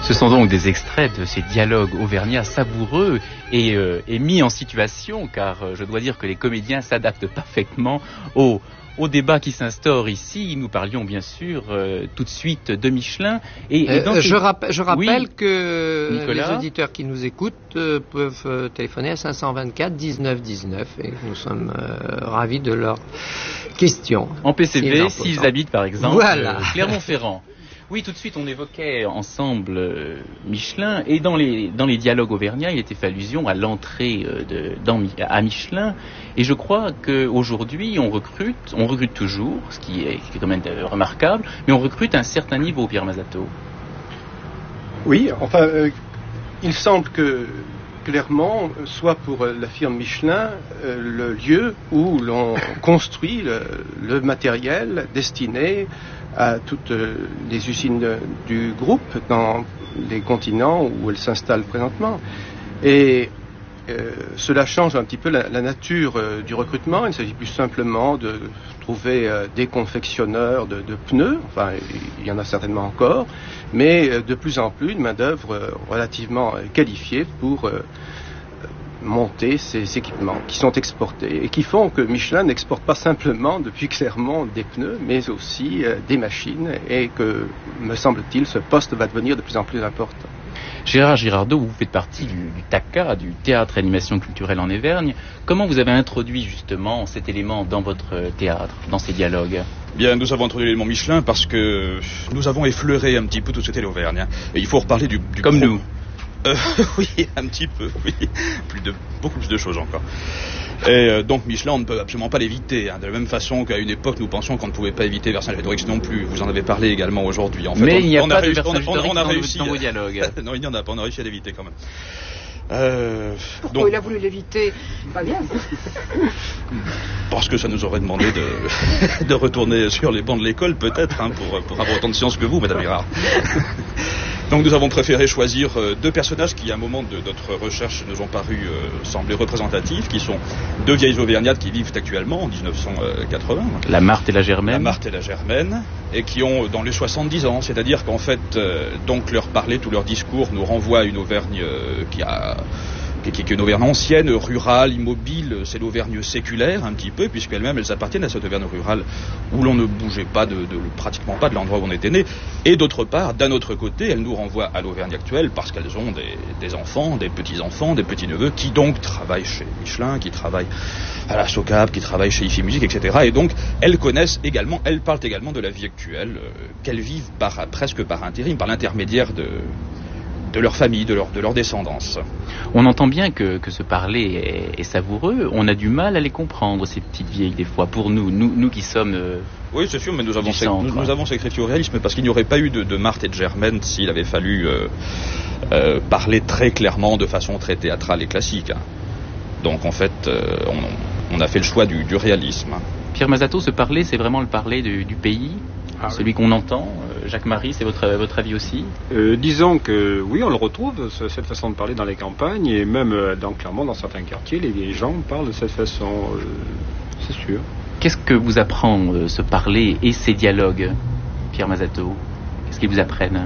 Ce sont donc des extraits de ces dialogues auvergnats savoureux et mis en situation, car je dois dire que les comédiens s'adaptent parfaitement au débat qui s'instaure ici. Nous parlions bien sûr tout de suite de Michelin. Je rappelle que Nicolas, les auditeurs qui nous écoutent peuvent téléphoner à 524 19 19 et nous sommes ravis de leurs questions. En PCV, s'ils habitent par exemple Clermont-Ferrand. Oui, tout de suite, on évoquait ensemble Michelin, et dans les dialogues auvergnats, il était fait allusion à l'entrée à Michelin, et je crois qu'aujourd'hui, on recrute toujours, ce qui est quand même remarquable, mais on recrute à un certain niveau, Pierre Mazato. Oui, enfin, il semble que Clermont soit pour la firme Michelin le lieu où l'on construit le matériel destiné à toutes les usines du groupe dans les continents où elles s'installent présentement. Et cela change un petit peu la nature du recrutement. Il ne s'agit plus simplement de trouver des confectionneurs de pneus, enfin il y en a certainement encore, mais de plus en plus de main-d'œuvre relativement qualifiée pour monter ces équipements qui sont exportés et qui font que Michelin n'exporte pas simplement depuis Clermont des pneus, mais aussi des machines, et que, me semble-t-il, ce poste va devenir de plus en plus important. Gérard Girardot, vous faites partie du TACA, du Théâtre et Animation Culturelle en Auvergne. Comment vous avez introduit justement cet élément dans votre théâtre, dans ces dialogues ? Bien, nous avons introduit l'élément Michelin parce que nous avons effleuré un petit peu toute cette l'Auvergne. Et il faut reparler du Comme nous. Oui, un petit peu, oui. Beaucoup plus de choses encore. Et donc Michelin, on ne peut absolument pas l'éviter. De la même façon qu'à une époque, nous pensions qu'on ne pouvait pas éviter Vercingétorix non plus. Vous en avez parlé également aujourd'hui. En fait, mais il n'y a pas de Vercingétorix dans vos dialogues. Non, il n'y en a pas. On a réussi à l'éviter quand même. Pourquoi il a voulu l'éviter? Pas bien. Parce que ça nous aurait demandé de retourner sur les bancs de l'école, peut-être, pour avoir autant de science que vous, Madame Girard. Donc nous avons préféré choisir deux personnages qui, à un moment de notre recherche, nous ont paru sembler représentatifs, qui sont deux vieilles auvergnates qui vivent actuellement, en 1980. La Marthe et la Germaine. La Marthe et la Germaine, et qui ont dans les 70 ans. C'est-à-dire qu'en fait, donc leur parler, tout leur discours nous renvoie à une Auvergne qui est une Auvergne ancienne, rurale, immobile. C'est l'Auvergne séculaire un petit peu, puisqu'elles-mêmes elles appartiennent à cette Auvergne rurale où l'on ne bougeait pas pratiquement pas de l'endroit où on était né. Et d'autre part, d'un autre côté, elles nous renvoient à l'Auvergne actuelle parce qu'elles ont des enfants, des petits-enfants, des petits-neveux qui donc travaillent chez Michelin, qui travaillent à la SOCAP, qui travaillent chez IFI Musique, etc. Et donc elles connaissent également, elles parlent également de la vie actuelle, qu'elles vivent presque par intérim, par l'intermédiaire de leur famille, de leur descendance. On entend bien que ce parler est savoureux. On a du mal à les comprendre, ces petites vieilles, des fois, pour nous qui sommes... Oui, c'est sûr, mais nous avons sacrifié au réalisme, parce qu'il n'y aurait pas eu de Marthe et de Germaine s'il avait fallu parler très clairement, de façon très théâtrale et classique. Donc, en fait, on a fait le choix du réalisme. Pierre Mazato, ce parler, c'est vraiment le parler du pays, celui qu'on entend. Jacques-Marie, c'est votre avis aussi? Disons que oui, on le retrouve, cette façon de parler dans les campagnes, et même dans Clermont, dans certains quartiers, les gens parlent de cette façon, c'est sûr. Qu'est-ce que vous apprend ce parler et ces dialogues, Pierre Mazato? Qu'est-ce qu'ils vous apprennent?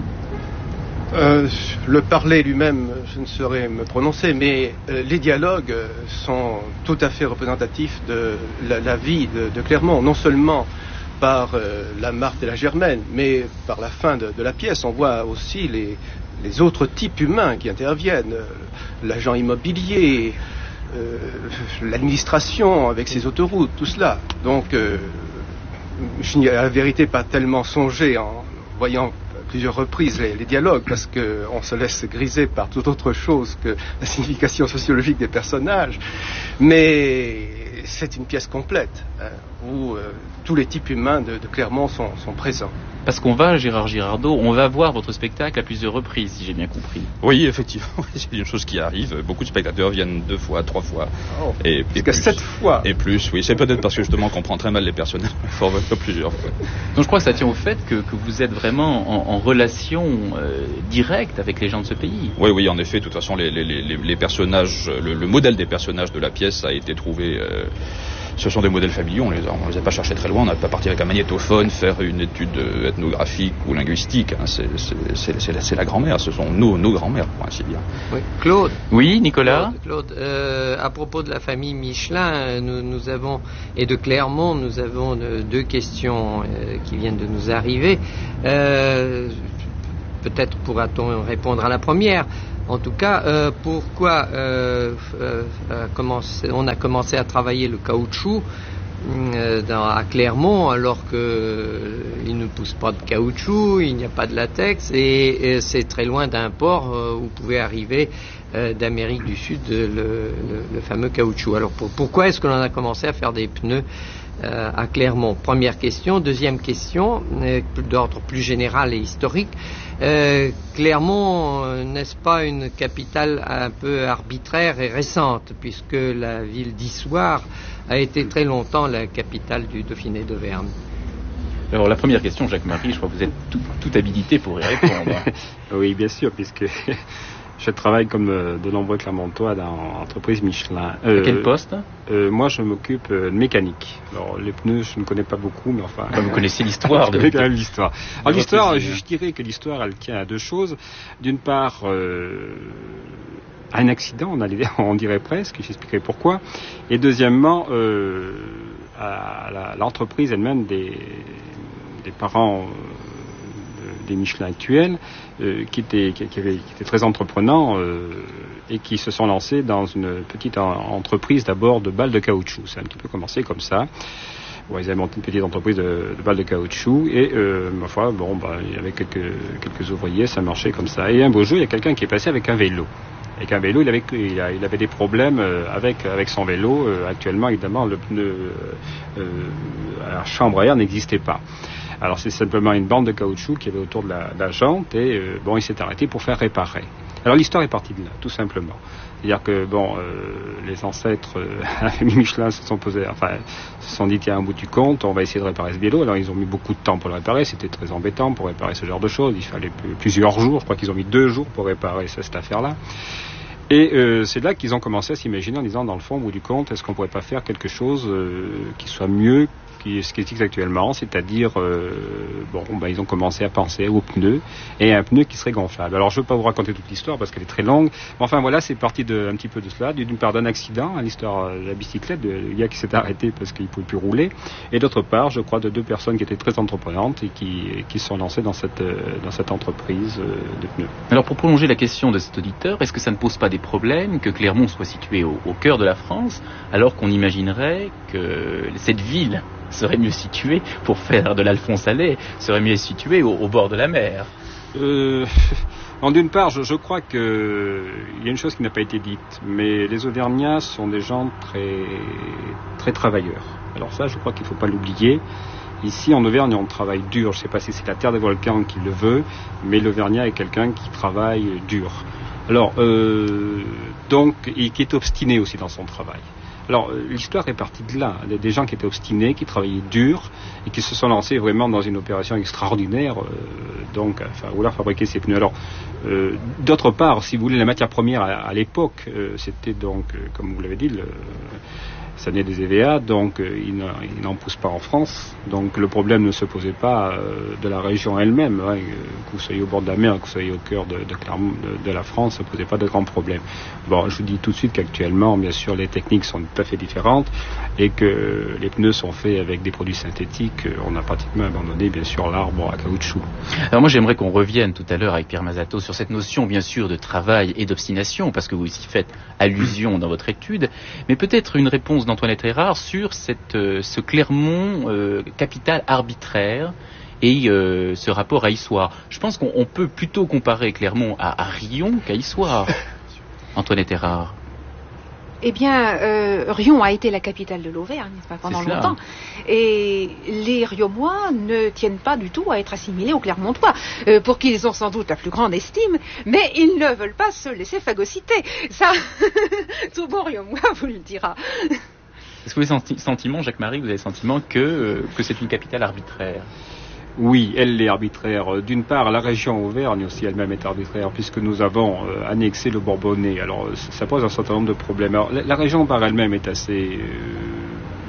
Le parler lui-même, je ne saurais me prononcer, mais les dialogues sont tout à fait représentatifs de la vie de Clermont, non seulement par la Marthe et la Germaine, mais par la fin de la pièce, on voit aussi les autres types humains qui interviennent, l'agent immobilier, l'administration avec ses autoroutes, tout cela. Donc, je n'y ai à la vérité pas tellement songé en voyant plusieurs reprises les dialogues, parce qu'on se laisse griser par toute autre chose que la signification sociologique des personnages, mais c'est une pièce complète où tous les types humains de Clermont sont présents. Parce qu'on va, Gérard Girardot, on va voir votre spectacle à plusieurs reprises, si j'ai bien compris. Oui, effectivement, c'est une chose qui arrive. Beaucoup de spectateurs viennent 2 fois, 3 fois. Oh, et jusqu'à 7 fois. Et plus, oui. C'est peut-être parce que justement qu'on prend très mal les personnages. Il faut revenir plusieurs fois. Donc je crois que ça tient au fait que vous êtes vraiment en relation directe avec les gens de ce pays. Oui, en effet. De toute façon, les personnages, le modèle des personnages de la pièce a été trouvé Ce sont des modèles familiaux, on les a pas cherchés très loin, on n'a pas parti avec un magnétophone faire une étude ethnographique ou linguistique. Hein. C'est la grand-mère, ce sont nos grand-mères, pour ainsi dire. Oui. Claude. Oui, Nicolas. Claude, à propos de la famille Michelin, nous avons, et de Clermont, nous avons deux questions qui viennent de nous arriver. Peut-être pourra-t-on répondre à la première. En tout cas, pourquoi on a commencé à travailler le caoutchouc à Clermont alors qu'il ne pousse pas de caoutchouc, il n'y a pas de latex et c'est très loin d'un port où vous pouvez arriver d'Amérique du Sud le fameux caoutchouc. Alors pourquoi est-ce que l'on a commencé à faire des pneus à Clermont? Première question. Deuxième question, d'ordre plus général et historique. Clermont, n'est-ce pas une capitale un peu arbitraire et récente, puisque la ville d'Issoire a été très longtemps la capitale du Dauphiné d'Auvergne? Alors la première question, Jacques-Marie, je crois que vous êtes tout habilité pour y répondre. Oui, bien sûr, puisque je travaille comme de nombreux Clermontois dans l'entreprise Michelin. À quel poste? Moi, je m'occupe de mécanique. Alors, les pneus, je ne connais pas beaucoup, mais enfin... Vous connaissez l'histoire de... quand même l'histoire. Alors, l'histoire, je dirais que l'histoire, elle tient à deux choses. D'une part, un accident, on dirait presque, j'expliquerai pourquoi. Et deuxièmement, à l'entreprise elle-même des parents... des Michelin actuels, qui étaient très entreprenants et qui se sont lancés dans une petite entreprise d'abord de balles de caoutchouc. C'est un petit peu commencé comme ça. Bon, ils avaient monté une petite entreprise de balles de caoutchouc et ma foi, il y avait quelques ouvriers, ça marchait comme ça. Et un beau jour, il y a quelqu'un qui est passé avec un vélo. Avec un vélo, il avait des problèmes avec son vélo. Actuellement, évidemment, le pneu à chambre à air n'existait pas. Alors c'est simplement une bande de caoutchouc qu'il y avait autour de la jante et il s'est arrêté pour faire réparer. Alors l'histoire est partie de là, tout simplement. C'est-à-dire que les ancêtres à la famille Michelin se sont dit tiens, au bout du compte, on va essayer de réparer ce vélo. Alors ils ont mis beaucoup de temps pour le réparer, c'était très embêtant pour réparer ce genre de choses. Il fallait plusieurs jours, je crois qu'ils ont mis 2 jours pour réparer cette affaire-là. Et c'est là qu'ils ont commencé à s'imaginer en disant dans le fond, au bout du compte, est-ce qu'on pourrait pas faire quelque chose qui soit mieux ce qui existe actuellement, c'est-à-dire ils ont commencé à penser aux pneus et à un pneu qui serait gonflable. Alors je ne veux pas vous raconter toute l'histoire parce qu'elle est très longue, mais enfin voilà, c'est parti un petit peu de cela, d'une part d'un accident, l'histoire de la bicyclette, le gars qui s'est arrêté parce qu'il ne pouvait plus rouler, et d'autre part, je crois, de 2 personnes qui étaient très entreprenantes et qui sont lancées dans cette entreprise de pneus. Alors pour prolonger la question de cet auditeur, est-ce que ça ne pose pas des problèmes que Clermont soit situé au cœur de la France, alors qu'on imaginerait que cette ville serait mieux située pour faire de l'Alphonse Allais, serait mieux située au bord de la mer? D'une part, je crois qu'il y a une chose qui n'a pas été dite, mais les Auvergnats sont des gens très, très travailleurs. Alors ça, je crois qu'il ne faut pas l'oublier. Ici, en Auvergne, on travaille dur. Je ne sais pas si c'est la terre des volcans qui le veut, mais l'Auvergnat est quelqu'un qui travaille dur. Alors, et qui est obstiné aussi dans son travail. Alors, l'histoire est partie de là. Des gens qui étaient obstinés, qui travaillaient dur et qui se sont lancés vraiment dans une opération extraordinaire, vouloir fabriquer ces pneus. Alors, d'autre part, si vous voulez, la matière première à l'époque, c'était donc, comme vous l'avez dit, ça venait des EVA, donc ils n'en poussent pas en France. Donc le problème ne se posait pas de la région elle-même. Hein, que vous soyez au bord de la mer, que vous soyez au cœur de la France, ça ne posait pas de grands problèmes. Bon, je vous dis tout de suite qu'actuellement, bien sûr, les techniques sont tout à fait différentes et que les pneus sont faits avec des produits synthétiques. On a pratiquement abandonné, bien sûr, l'arbre à caoutchouc. Alors moi, j'aimerais qu'on revienne tout à l'heure avec Pierre Mazato sur cette notion, bien sûr, de travail et d'obstination, parce que vous y faites allusion dans votre étude, mais peut-être une réponse d'Antoinette Erard sur ce Clermont capitale arbitraire et ce rapport à Issoire. Je pense qu'on peut plutôt comparer Clermont à Riom qu'à Issoire. Antoinette Erard. Eh bien, Riom a été la capitale de l'Auvergne pendant longtemps. Et les Riomois ne tiennent pas du tout à être assimilés aux Clermontois, pour qui ils ont sans doute la plus grande estime, mais ils ne veulent pas se laisser phagocyter. Ça, tout bon Riomois vous le dira. Est-ce que vous avez sentiment, Jacques-Marie, vous avez le sentiment que c'est une capitale arbitraire? Oui, elle est arbitraire. D'une part, la région Auvergne aussi elle-même est arbitraire, puisque nous avons annexé le Bourbonnais. Alors, ça pose un certain nombre de problèmes. Alors, la région par elle-même est assez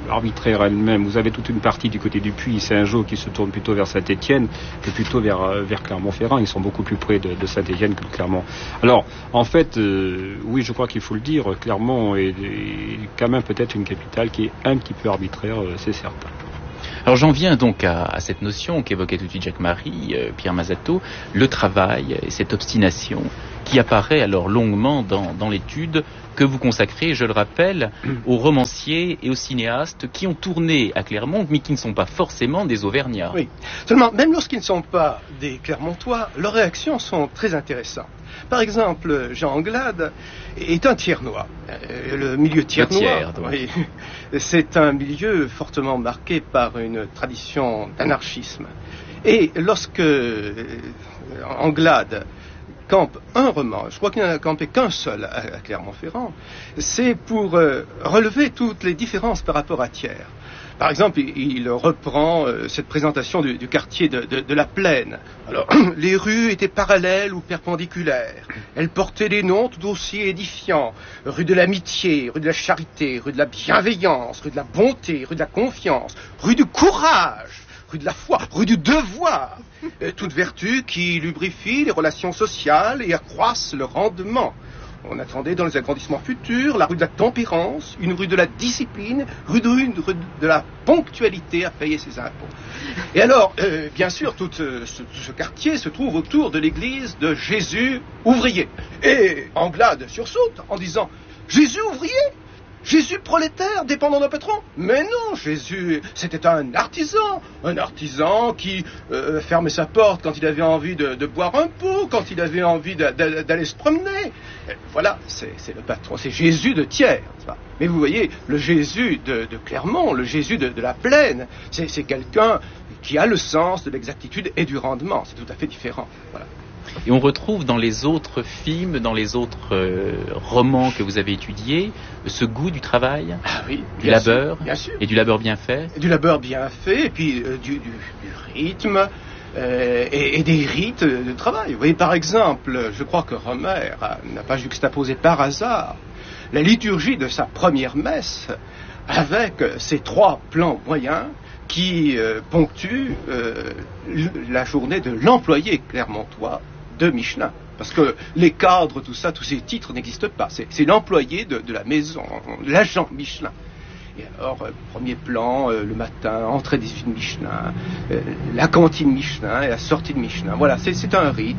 arbitraire elle-même. Vous avez toute une partie du côté du Puy, Saint-Jean, qui se tourne plutôt vers Saint-Étienne que plutôt vers Clermont-Ferrand. Ils sont beaucoup plus près de Saint-Étienne que de Clermont. Alors, en fait, oui, je crois qu'il faut le dire, Clermont est quand même peut-être une capitale qui est un petit peu arbitraire, c'est certain. Alors j'en viens donc à cette notion qu'évoquait tout de suite Jacques-Marie, Pierre Mazato, le travail et cette obstination qui apparaît alors longuement dans l'étude que vous consacrez, je le rappelle, aux romanciers et aux cinéastes qui ont tourné à Clermont, mais qui ne sont pas forcément des Auvergnats. Oui, seulement, même lorsqu'ils ne sont pas des Clermontois, leurs réactions sont très intéressantes. Par exemple, Jean Anglade est un Thiernois. Le milieu Thiernois, oui, c'est un milieu fortement marqué par une tradition d'anarchisme. Et lorsque Anglade campe un roman, je crois qu'il n'en a campé qu'un seul à Clermont-Ferrand, c'est pour relever toutes les différences par rapport à Thiers. Par exemple, il reprend cette présentation du quartier de la Plaine. Alors, les rues étaient parallèles ou perpendiculaires. Elles portaient des noms tout aussi édifiants. Rue de l'amitié, rue de la charité, rue de la bienveillance, rue de la bonté, rue de la confiance, rue du courage, rue de la foi, rue du devoir. Toutes vertus qui lubrifient les relations sociales et accroissent le rendement. On attendait dans les agrandissements futurs la rue de la tempérance, une rue de la discipline, rue de la ponctualité à payer ses impôts. Et alors, bien sûr, tout ce quartier se trouve autour de l'église de Jésus ouvrier. Et Anglade sursaute en disant « Jésus ouvrier ? Jésus prolétaire, dépendant d'un patron ? Mais non, Jésus, c'était un artisan qui fermait sa porte quand il avait envie de boire un pot, quand il avait envie d'aller se promener. Et voilà, c'est le patron, c'est Jésus de Thiers. Mais vous voyez, le Jésus de Clermont, le Jésus de la Plaine, c'est quelqu'un qui a le sens de l'exactitude et du rendement. C'est tout à fait différent. Voilà. Et on retrouve dans les autres films, dans les autres romans que vous avez étudiés, ce goût du travail, du labeur, et du labeur bien fait. Du labeur bien fait, et puis du rythme, et des rites de travail. Vous voyez, par exemple, je crois que Romer n'a pas juxtaposé par hasard la liturgie de sa première messe avec ces 3 plans moyens qui ponctuent la journée de l'employé clermontois de Michelin. Parce que les cadres, tout ça, tous ces titres n'existent pas. C'est l'employé de la maison, l'agent Michelin. Et alors, premier plan, le matin, entrée des films Michelin, la cantine Michelin et la sortie de Michelin. Voilà, c'est un rite.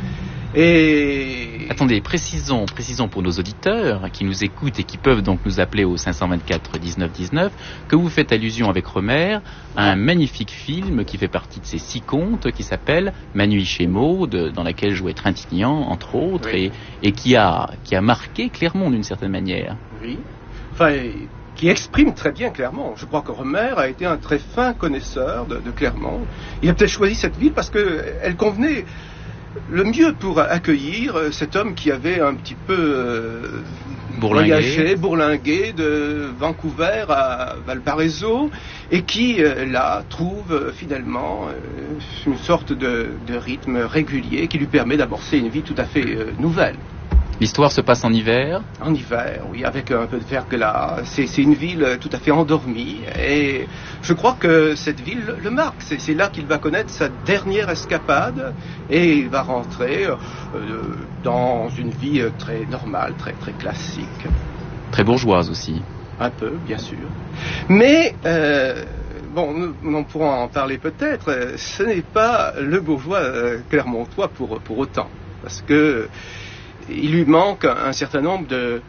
Et... Attendez, précisons pour nos auditeurs qui nous écoutent et qui peuvent donc nous appeler au 524 19 19 que vous faites allusion avec Romer à un magnifique film qui fait partie de ces 6 contes qui s'appelle Manu chez Maud, dans laquelle jouait Trintignant entre autres, oui. et qui a marqué Clermont d'une certaine manière. Oui, enfin, qui exprime très bien Clermont. Je crois que Romer a été un très fin connaisseur de Clermont. Il a peut-être choisi cette ville parce qu'elle convenait le mieux pour accueillir cet homme qui avait un petit peu bourlingué de Vancouver à Valparaiso et qui là trouve finalement une sorte de rythme régulier qui lui permet d'amorcer une vie tout à fait nouvelle. L'histoire se passe en hiver ? En hiver, oui, avec un peu de verglas. C'est une ville tout à fait endormie. Et je crois que cette ville le marque. C'est là qu'il va connaître sa dernière escapade. Et il va rentrer dans une vie très normale, très, très classique. Très bourgeoise aussi. Un peu, bien sûr. Mais, bon, nous pourrons en parler peut-être. Ce n'est pas le bourgeois clermontois pour autant. Parce que il lui manque un certain nombre de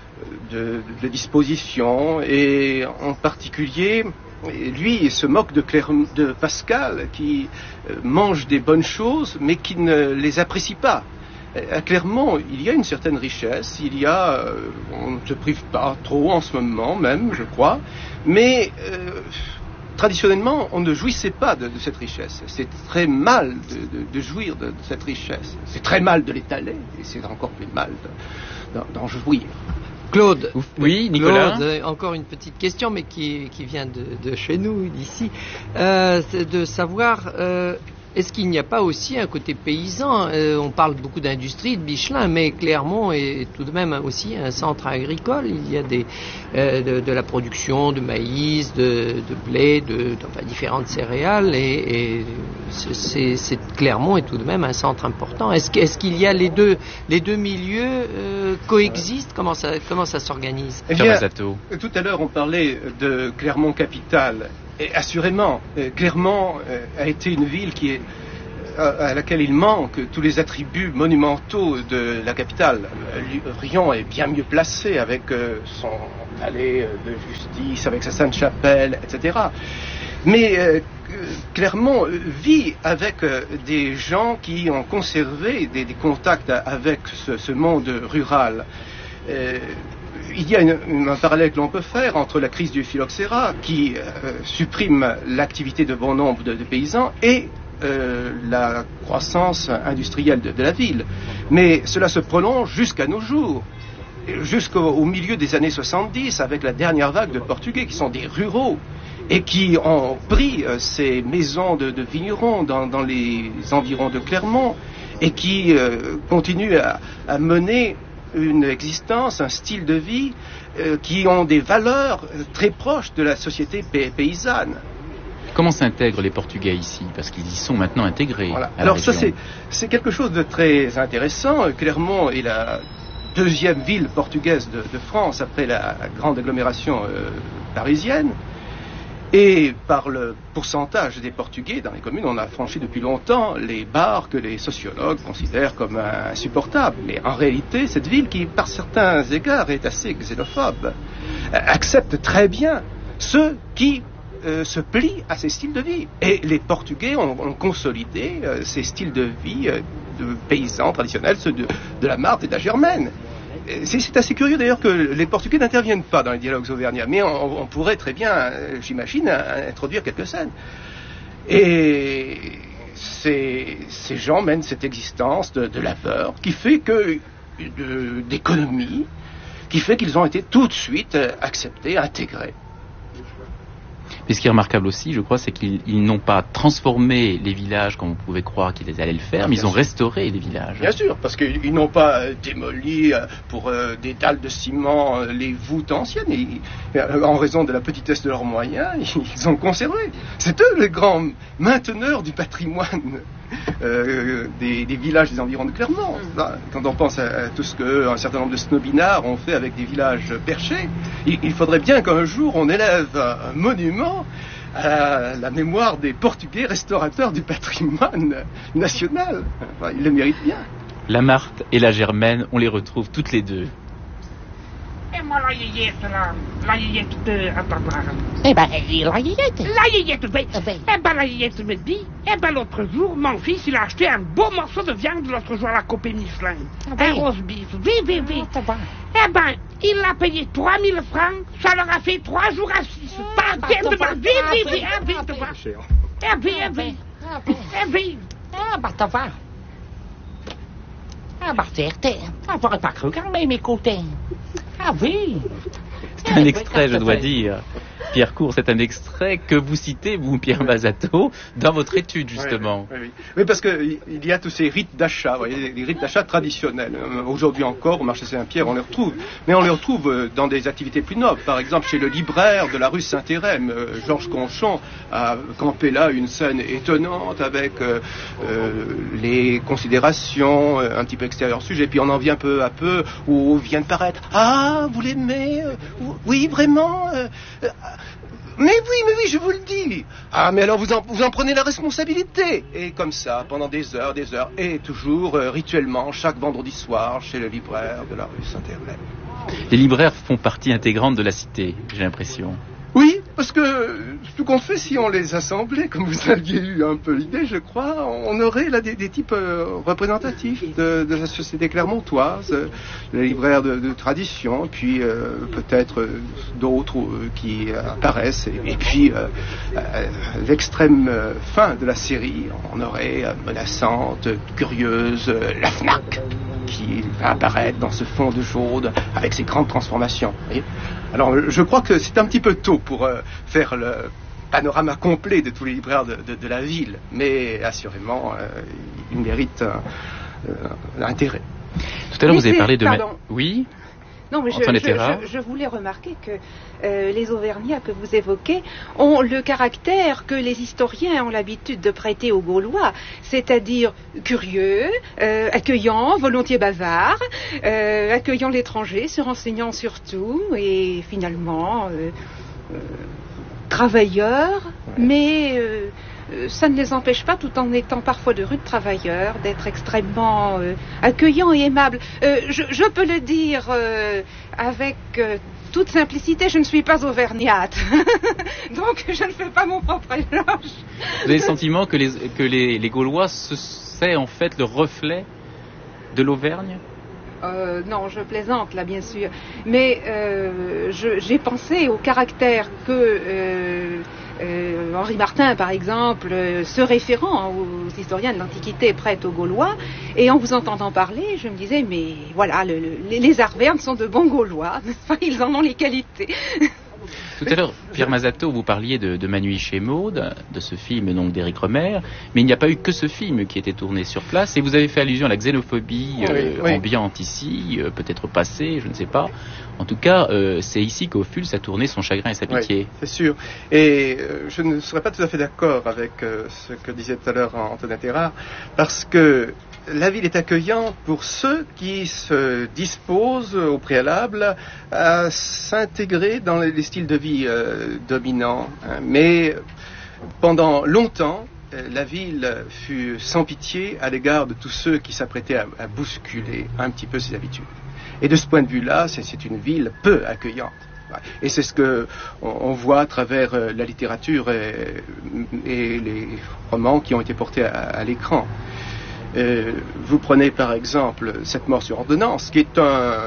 dispositions et en particulier, lui, il se moque de Pascal qui mange des bonnes choses mais qui ne les apprécie pas. À Clermont, il y a une certaine richesse, on ne se prive pas trop en ce moment même, je crois, mais traditionnellement, on ne jouissait pas de cette richesse. C'est très mal de jouir de cette richesse. C'est très mal de l'étaler, et c'est encore plus mal d'en jouir. Claude, oui, Nicolas. Claude, encore une petite question, mais qui vient de chez nous, d'ici. C'est de savoir, est-ce qu'il n'y a pas aussi un côté paysan? On parle beaucoup d'industrie, de Michelin, mais Clermont est tout de même aussi un centre agricole. Il y a de la production de maïs, de blé, différentes céréales, et Clermont est tout de même un centre important. Est-ce qu'il y a les deux milieux coexistent? Comment ça s'organise? Eh bien, tout à l'heure, on parlait de Clermont capitale. Et assurément, Clermont a été une ville à laquelle il manque tous les attributs monumentaux de la capitale. Riom est bien mieux placé avec son palais de justice, avec sa Sainte-Chapelle, etc. Mais Clermont vit avec des gens qui ont conservé des contacts avec ce monde rural. Il y a un parallèle que l'on peut faire entre la crise du phylloxéra, qui supprime l'activité de bon nombre de paysans, et la croissance industrielle de la ville. Mais cela se prolonge jusqu'à nos jours, jusqu'au milieu des années 70, avec la dernière vague de Portugais, qui sont des ruraux, et qui ont pris ces maisons de vignerons dans les environs de Clermont, et qui continuent à mener une existence, un style de vie qui ont des valeurs très proches de la société paysanne. Comment s'intègrent les Portugais ici? Parce qu'ils y sont maintenant intégrés. Voilà. Alors ça, c'est quelque chose de très intéressant. Clermont est la deuxième ville portugaise de France après la grande agglomération parisienne. Et par le pourcentage des Portugais dans les communes, on a franchi depuis longtemps les barres que les sociologues considèrent comme insupportables. Mais en réalité, cette ville, qui par certains égards est assez xénophobe, accepte très bien ceux qui se plient à ces styles de vie. Et les Portugais ont consolidé ces styles de vie de paysans traditionnels, ceux de la Marthe et de la Germaine. C'est assez curieux d'ailleurs que les Portugais n'interviennent pas dans les dialogues auvergnats, mais on pourrait très bien, j'imagine, introduire quelques scènes. Et ces gens mènent cette existence de labeur qui fait d'économie, qui fait qu'ils ont été tout de suite acceptés, intégrés. Mais ce qui est remarquable aussi, je crois, c'est qu'ils n'ont pas transformé les villages comme on pouvait croire qu'ils allaient le faire, mais ils ont restauré les villages. Bien sûr, parce qu'ils n'ont pas démoli pour des dalles de ciment les voûtes anciennes. En raison de la petitesse de leurs moyens, ils ont conservé. C'est eux les grands mainteneurs du patrimoine des villages des environs de Clermont. Quand on pense à tout ce qu'un certain nombre de snobinards ont fait avec des villages perchés, il faudrait bien qu'un jour on élève un monument à la mémoire des Portugais restaurateurs du patrimoine national. Enfin, ils le méritent bien. La Marthe et la Germaine, on les retrouve toutes les deux. Et moi, la yéyette de... La yéyette, me dit, l'autre jour, mon fils, il a acheté un beau morceau de viande l'autre jour à la Copé Michelin. Un rose beef. Oui. Il l'a payé 3000 francs, ça leur a fait 3 jours à 6. Pas de j'aurais pas cru quand même écouter. C'est un extrait, je dois dire. Pierre Court, c'est un extrait que vous citez, vous, Pierre Bazato, dans votre étude, justement. Oui, parce qu'il y a tous ces rites d'achat, les rites d'achat traditionnels. Aujourd'hui encore, au marché Saint-Pierre, on les retrouve. Mais on les retrouve dans des activités plus nobles. Par exemple, chez le libraire de la rue Saint-Hérème, Georges Conchon a campé là une scène étonnante avec les considérations un petit peu extérieures au sujet. Puis on en vient peu à peu où vient de paraître « Ah, vous l'aimez oui, vraiment Mais oui, je vous le dis. Ah, mais alors vous en prenez la responsabilité. Et comme ça, pendant des heures, et toujours rituellement, chaque vendredi soir, chez le libraire de la rue Saint-Hérème. Les libraires font partie intégrante de la cité, j'ai l'impression. Oui, parce que tout compte fait, si on les assemblait, comme vous aviez eu un peu l'idée, je crois, on aurait là des types représentatifs de la société clermontoise, les libraires de tradition, puis peut-être d'autres qui apparaissent. Et puis, l'extrême fin de la série, on aurait menaçante, curieuse, la FNAC, qui va apparaître dans ce fond de jaune avec ses grandes transformations. Alors, je crois que c'est un petit peu tôt pour faire le panorama complet de tous les libraires de la ville, mais assurément, il mérite l'intérêt. Tout à l'heure, vous avez parlé de... Oui. Non, mais je voulais remarquer que les Auvergnats que vous évoquez ont le caractère que les historiens ont l'habitude de prêter aux Gaulois, c'est-à-dire curieux, accueillants, volontiers bavards, accueillant l'étranger, se renseignant sur tout, et finalement travailleurs, mais ça ne les empêche pas, tout en étant parfois de rudes travailleurs, d'être extrêmement accueillants et aimables. Je peux le dire avec toute simplicité, je ne suis pas auvergnate. Donc je ne fais pas mon propre éloge. Vous avez le sentiment que les Gaulois, c'est en fait le reflet de l'Auvergne ? Non, je plaisante là, bien sûr. Mais j'ai pensé au caractère que Henri Martin, par exemple, se référant aux historiens de l'Antiquité prête aux Gaulois, et en vous entendant parler, je me disais, mais voilà, les Arvernes sont de bons Gaulois, n'est-ce pas ? Ils en ont les qualités. Tout à l'heure, Pierre Mazato, vous parliez de Ma nuit chez Maud, de ce film donc d'Éric Rohmer, mais il n'y a pas eu que ce film qui était tourné sur place, et vous avez fait allusion à la xénophobie ambiante ici, peut-être passée, je ne sais pas. En tout cas, c'est ici qu'Ophuls a tourné son chagrin et sa pitié. Oui, c'est sûr. Et je ne serais pas tout à fait d'accord avec ce que disait tout à l'heure Antonin Terrard, parce que la ville est accueillante pour ceux qui se disposent au préalable à s'intégrer dans les styles de vie dominants. Mais pendant longtemps, la ville fut sans pitié à l'égard de tous ceux qui s'apprêtaient à bousculer un petit peu ses habitudes. Et de ce point de vue-là, c'est une ville peu accueillante. Et c'est ce que on voit à travers la littérature et les romans qui ont été portés à l'écran. Vous prenez par exemple Cette mort sur ordonnance, qui est un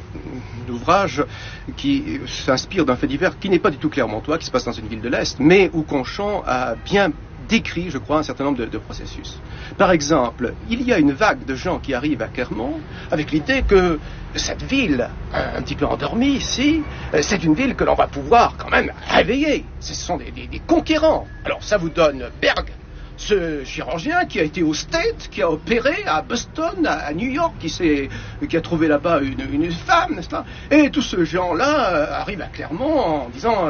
ouvrage qui s'inspire d'un fait divers qui n'est pas du tout clermontois, qui se passe dans une ville de l'Est, mais où Conchon a bien décrit, je crois, un certain nombre de processus. Par exemple, il y a une vague de gens qui arrivent à Clermont avec l'idée que cette ville, un petit peu endormie ici, c'est une ville que l'on va pouvoir quand même réveiller. Ce sont des conquérants. Alors ça vous donne Berg, ce chirurgien qui a été au State, qui a opéré à Boston, à New York, qui a trouvé là-bas une femme, n'est-ce pas ? Et tous ces gens-là arrivent à Clermont en disant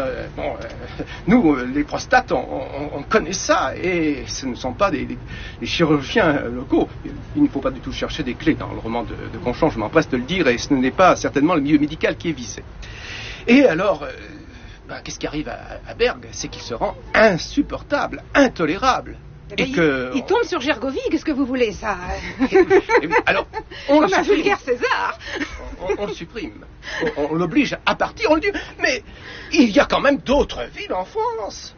nous, les prostates, on connaît ça, et ce ne sont pas des chirurgiens locaux. Il ne faut pas du tout chercher des clés dans le roman de Conchon, je m'empresse de le dire, et ce n'est pas certainement le milieu médical qui est visé. Et alors, qu'est-ce qui arrive à Berg ? C'est qu'il se rend insupportable, intolérable. Et il tombe sur Gergovie, qu'est-ce que vous voulez, ça ? Alors, on comme un vulgaire César. On le supprime. On l'oblige à partir, on le dit. Mais il y a quand même d'autres villes en France.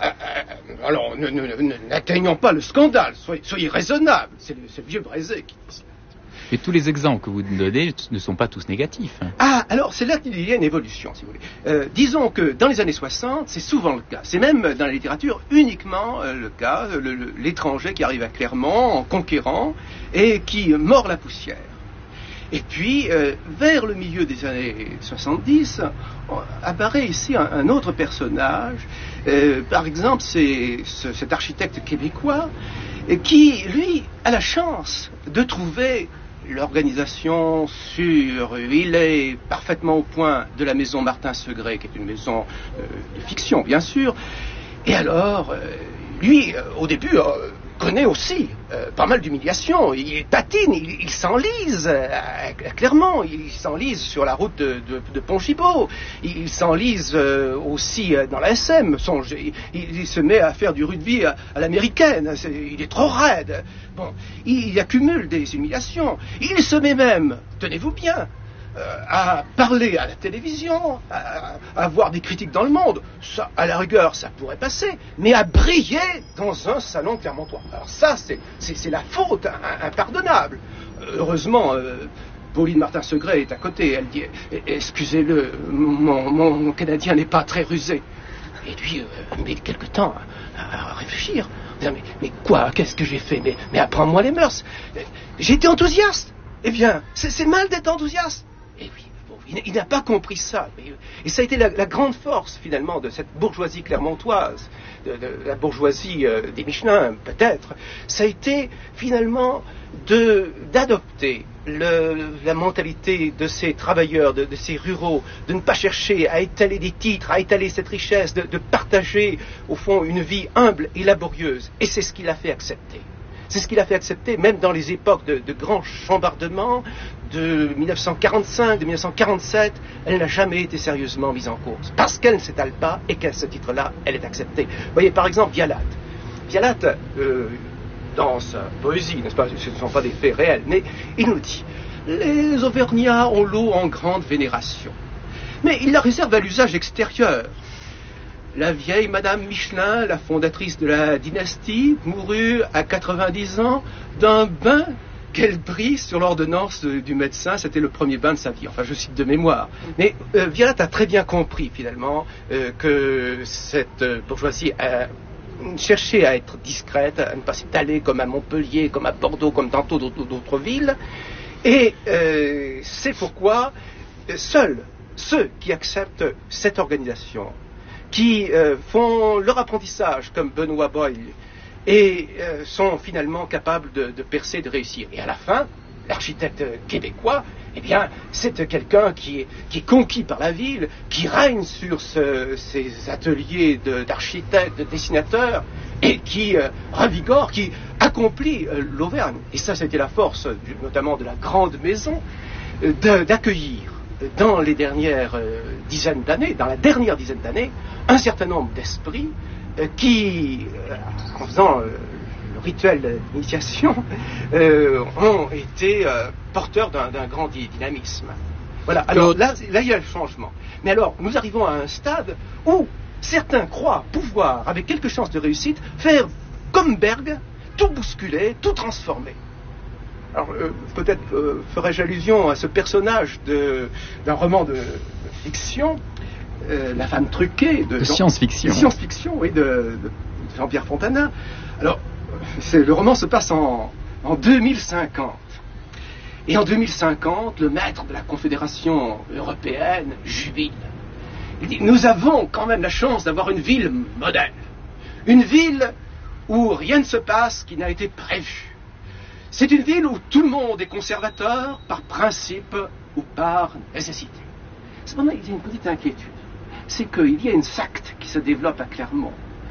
Alors, n'atteignons pas le scandale. Soyez raisonnables. C'est le vieux Brézé qui dit ça. Mais tous les exemples que vous donnez ne sont pas tous négatifs. Ah, alors c'est là qu'il y a une évolution, si vous voulez. Disons que dans les années 60, c'est souvent le cas. C'est même dans la littérature uniquement le cas, l'étranger qui arrive à Clermont en conquérant et qui mord la poussière. Et puis, vers le milieu des années 70, apparaît ici un autre personnage. Par exemple, c'est cet architecte québécois qui, lui, a la chance de trouver l'organisation sûre. Il est parfaitement au point de la maison Martin Segré, qui est une maison de fiction, bien sûr. Et alors, lui, au début, connaît aussi pas mal d'humiliations. Il patine, il s'enlise clairement. Il s'enlise sur la route de Pont-Gibaud. Il s'enlise aussi dans la SM. Il se met à faire du rugby à l'américaine. Il est trop raide. Bon, il accumule des humiliations. Il se met même, tenez-vous bien, à parler à la télévision, à avoir des critiques dans le monde. Ça, à la rigueur, ça pourrait passer, mais à briller dans un salon clermontois. Alors ça, c'est la faute impardonnable. Heureusement, Pauline Martin-Segré est à côté. Elle dit « Excusez-le, mon Canadien n'est pas très rusé. » Et lui, met quelque temps à réfléchir. Mais quoi? Qu'est-ce que j'ai fait? Mais apprends-moi les mœurs. J'ai été enthousiaste. Eh bien, c'est mal d'être enthousiaste. Eh oui, Il n'a pas compris ça. Et ça a été la grande force, finalement, de cette bourgeoisie clermontoise, de la bourgeoisie des Michelin, peut-être. Ça a été, finalement, d'adopter la mentalité de ces travailleurs, de ces ruraux, de ne pas chercher à étaler des titres, à étaler cette richesse, de partager, au fond, une vie humble et laborieuse. Et c'est ce qui l'a fait accepter. C'est ce qu'il a fait accepter, même dans les époques de grands chambardements, de 1945, de 1947, elle n'a jamais été sérieusement mise en cause. Parce qu'elle ne s'étale pas et qu'à ce titre-là, elle est acceptée. Vous voyez, par exemple, Vialat. Vialat, dans sa poésie, n'est-ce pas, ce ne sont pas des faits réels, mais il nous dit, les Auvergnats ont l'eau en grande vénération. Mais il la réserve à l'usage extérieur. La vieille Madame Michelin, la fondatrice de la dynastie, mourut à 90 ans d'un bain qu'elle prit sur l'ordonnance du médecin. C'était le premier bain de sa vie. Enfin, je cite de mémoire. Mais Vialat a très bien compris, finalement, que cette bourgeoisie a cherché à être discrète, à ne pas s'étaler comme à Montpellier, comme à Bordeaux, comme tantôt d'autres villes. Et c'est pourquoi seuls ceux qui acceptent cette organisation, qui font leur apprentissage comme Benoît Boyle et sont finalement capables de percer, de réussir. Et à la fin, l'architecte québécois, eh bien, c'est quelqu'un qui est conquis par la ville, qui règne sur ces ateliers d'architectes, de dessinateurs, et qui revigore, qui accomplit l'Auvergne. Et ça, c'était la force, notamment de la grande maison, d'accueillir dans les dernières dizaines d'années, dans la dernière dizaine d'années, un certain nombre d'esprits qui, en faisant le rituel d'initiation, ont été porteurs d'un grand dynamisme. Voilà, alors là, il y a le changement. Mais alors, nous arrivons à un stade où certains croient pouvoir, avec quelques chances de réussite, faire comme Berg, tout bousculer, tout transformer. Alors, peut-être ferais-je allusion à ce personnage d'un roman de fiction, La femme truquée, de science-fiction. Science-fiction, oui, de Jean-Pierre Fontana. Alors, le roman se passe en 2050. Et en 2050, le maître de la Confédération européenne jubile. Il dit, nous avons quand même la chance d'avoir une ville modèle. Une ville où rien ne se passe qui n'a été prévu. C'est une ville où tout le monde est conservateur par principe ou par nécessité. Cependant, il y a une petite inquiétude. C'est qu'il y a une secte qui se développe à Clermont.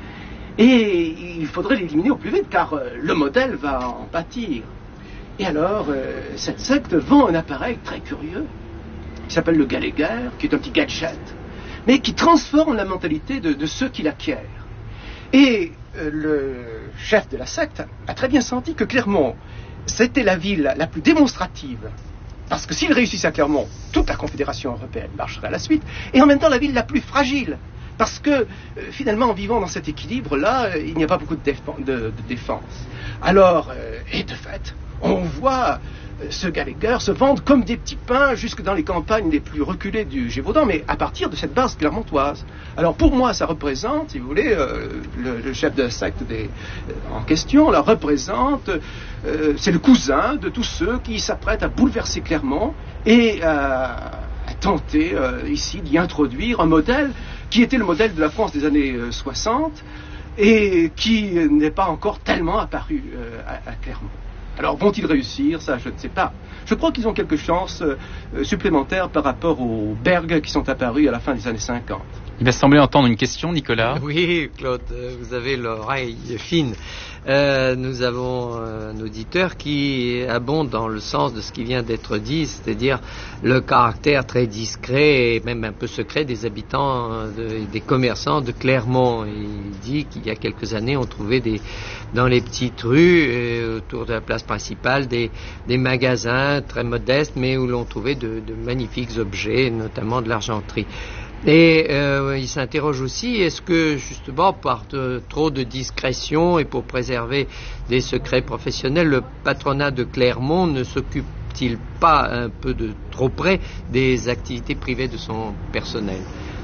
Et il faudrait l'éliminer au plus vite, car le modèle va en pâtir. Et alors, cette secte vend un appareil très curieux, qui s'appelle le Gallagher, qui est un petit gadget, mais qui transforme la mentalité de ceux qui l'acquièrent. Et le chef de la secte a très bien senti que Clermont, c'était la ville la plus démonstrative. Parce que s'il réussissait à Clermont, toute la Confédération européenne marcherait à la suite. Et en même temps, la ville la plus fragile. Parce que, finalement, en vivant dans cet équilibre-là, il n'y a pas beaucoup de défense. Alors, et de fait, on voit ce Gallagher se vendre comme des petits pains jusque dans les campagnes les plus reculées du Gévaudan, mais à partir de cette base clermontoise. Alors pour moi, ça représente, si vous voulez, le chef de la secte en question, là, représente, c'est le cousin de tous ceux qui s'apprêtent à bouleverser Clermont et à tenter ici d'y introduire un modèle qui était le modèle de la France des années 60 et qui n'est pas encore tellement apparu à Clermont. Alors, vont-ils réussir? Ça, je ne sais pas. Je crois qu'ils ont quelques chances supplémentaires par rapport aux Berg qui sont apparus à la fin des années 50. Il m'a semblé entendre une question, Nicolas. Oui, Claude, vous avez l'oreille fine. Nous avons un auditeur qui abonde dans le sens de ce qui vient d'être dit, c'est-à-dire le caractère très discret et même un peu secret des habitants, des commerçants de Clermont. Il dit qu'il y a quelques années, on trouvait dans les petites rues, autour de la place principale, des magasins très modestes, mais où l'on trouvait de magnifiques objets, notamment de l'argenterie. Et il s'interroge aussi, est-ce que justement par trop de discrétion et pour préserver des secrets professionnels, le patronat de Clermont ne s'occupe-t-il pas un peu de trop près des activités privées de son personnel?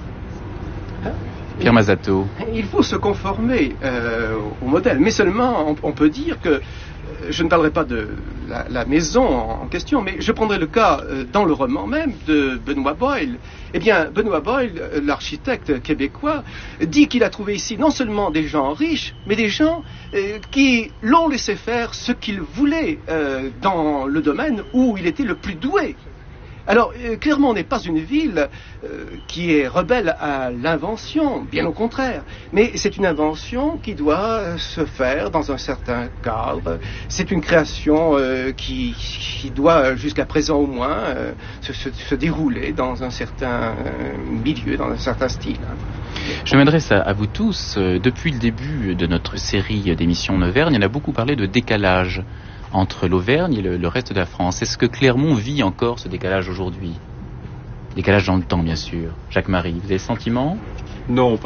Pierre Mazato. Il faut se conformer au modèle, mais seulement on peut dire que je ne parlerai pas de la maison en question, mais je prendrai le cas dans le roman même de Benoît Boyle. Eh bien, Benoît Boyle, l'architecte québécois, dit qu'il a trouvé ici non seulement des gens riches, mais des gens qui l'ont laissé faire ce qu'il voulait dans le domaine où il était le plus doué. Alors, Clermont n'est pas une ville qui est rebelle à l'invention, bien au contraire. Mais c'est une invention qui doit se faire dans un certain cadre. C'est une création qui doit, jusqu'à présent au moins, se dérouler dans un certain milieu, dans un certain style. Je m'adresse à vous tous. Depuis le début de notre série d'émissions en Auvergne, on a beaucoup parlé de décalage entre l'Auvergne et le reste de la France. Est-ce que Clermont vit encore ce décalage aujourd'hui ? Décalage dans le temps, bien sûr. Jacques-Marie, vous avez le sentiment ? Non.